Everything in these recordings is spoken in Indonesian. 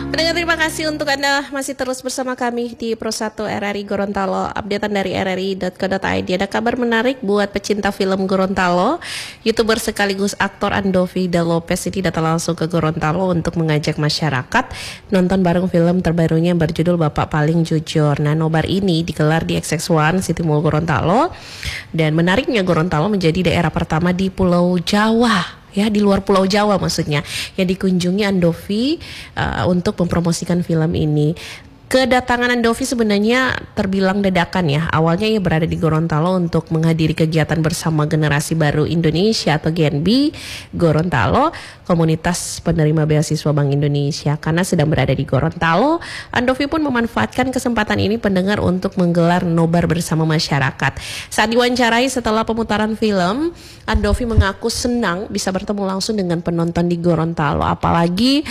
Pendengar, terima kasih untuk Anda masih terus bersama kami di Pro 1 RRI Gorontalo. Updatean dari rri.co.id. Ada kabar menarik buat pecinta film Gorontalo. YouTuber sekaligus aktor Andovi Da Lopez ini datang langsung ke Gorontalo untuk mengajak masyarakat nonton bareng film terbarunya yang berjudul Bapak Paling Jujur. Nah, nobar ini digelar di XX1 City Mall Gorontalo. Dan menariknya, Gorontalo menjadi daerah pertama di Pulau Jawa, ya, di luar Pulau Jawa maksudnya, yang dikunjungi Andovi untuk mempromosikan film ini. Kedatangan Andovi sebenarnya terbilang dadakan ya. Awalnya ia berada di Gorontalo untuk menghadiri kegiatan bersama Generasi Baru Indonesia atau GNB Gorontalo, komunitas penerima beasiswa Bank Indonesia. Karena sedang berada di Gorontalo, Andovi pun memanfaatkan kesempatan ini pendengar untuk menggelar nobar bersama masyarakat. Saat diwawancarai setelah pemutaran film, Andovi mengaku senang bisa bertemu langsung dengan penonton di Gorontalo, apalagi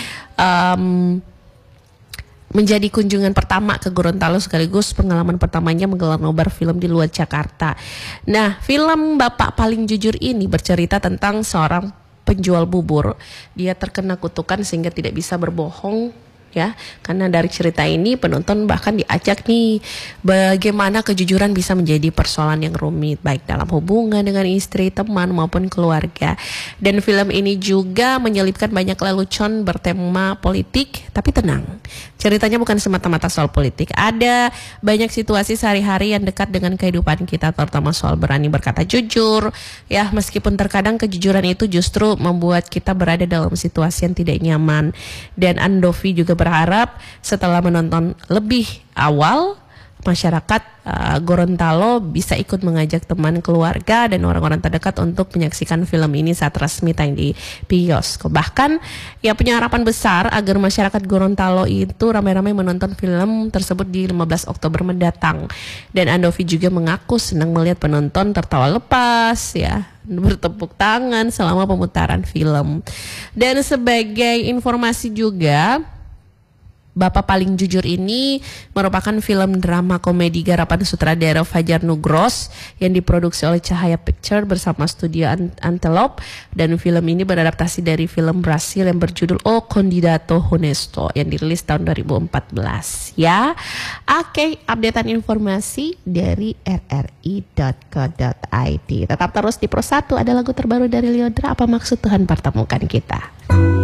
menjadi kunjungan pertama ke Gorontalo sekaligus pengalaman pertamanya menggelar nobar film di luar Jakarta. Nah, film Bapak Paling Jujur ini bercerita tentang seorang penjual bubur. Dia terkena kutukan sehingga tidak bisa berbohong, ya, karena dari cerita ini penonton bahkan diajak nih bagaimana kejujuran bisa menjadi persoalan yang rumit baik dalam hubungan dengan istri, teman maupun keluarga. Dan film ini juga menyelipkan banyak lelucon bertema politik, tapi tenang, ceritanya bukan semata-mata soal politik. Ada banyak situasi sehari-hari yang dekat dengan kehidupan kita, terutama soal berani berkata jujur, ya, meskipun terkadang kejujuran itu justru membuat kita berada dalam situasi yang tidak nyaman. Dan Andovi juga berharap setelah menonton lebih awal, masyarakat Gorontalo bisa ikut mengajak teman, keluarga, dan orang-orang terdekat untuk menyaksikan film ini saat resmi tayang di bioskop. Bahkan ia punya harapan besar agar masyarakat Gorontalo itu ramai-ramai menonton film tersebut di 15 Oktober mendatang. Dan Andovi juga mengaku senang melihat penonton tertawa lepas, ya, bertepuk tangan selama pemutaran film. Dan sebagai informasi juga, Bapak Paling Jujur ini merupakan film drama komedi garapan sutradara Fajar Nugros yang diproduksi oleh Cahaya Picture bersama studio Antelope, dan film ini beradaptasi dari film Brasil yang berjudul O Candidato Honesto yang dirilis tahun 2014, ya. Oke, updatean informasi dari rri.co.id. Tetap terus di Pro 1, ada lagu terbaru dari Liodra, Apa Maksud Tuhan Pertemukan Kita.